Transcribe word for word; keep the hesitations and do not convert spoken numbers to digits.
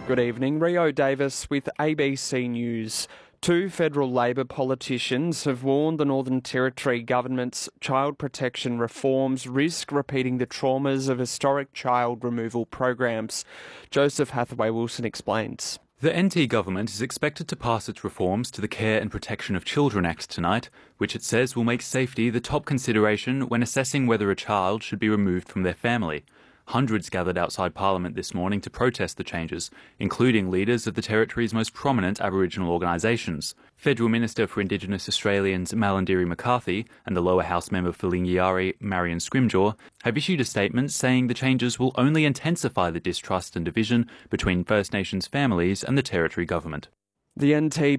Good evening. Rio Davis with A B C News. Two federal Labor politicians have warned the Northern Territory government's child protection reforms risk repeating the traumas of historic child removal programs. Joseph Hathaway-Wilson explains. The N T government is expected to pass its reforms to the Care and Protection of Children Act tonight, which it says will make safety the top consideration when assessing whether a child should be removed from their family. Hundreds gathered outside Parliament this morning to protest the changes, including leaders of the Territory's most prominent Aboriginal organisations. Federal Minister for Indigenous Australians Malarndirri McCarthy and the Lower House member for Lingiari Marion Scrimgeour have issued a statement saying the changes will only intensify the distrust and division between First Nations families and the Territory government. The N T